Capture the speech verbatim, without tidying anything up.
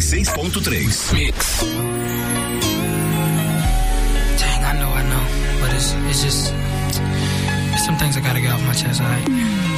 seis ponto três. Mix. Dang, I know, I know. But it's, it's just, some things I gotta get off my chest, alright?